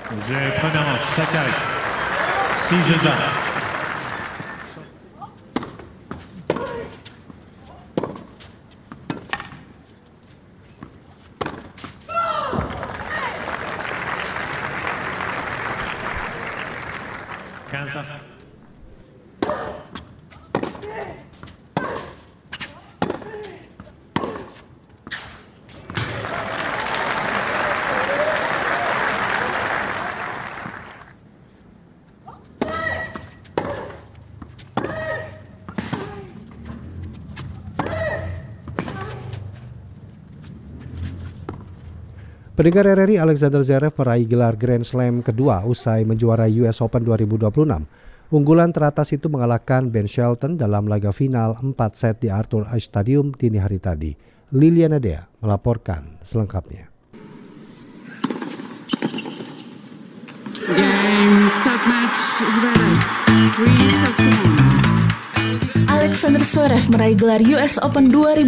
Jeu première manche, Sakkari. 6-2. Pendengar RRI, Alexander Zverev meraih gelar Grand Slam kedua usai menjuarai US Open 2026. Unggulan teratas itu mengalahkan Ben Shelton dalam laga final 4 set di Arthur Ashe Stadium dini hari tadi. Liliana Dea melaporkan selengkapnya. Game, set match, Zverev. Alexander Zverev meraih gelar US Open 2026.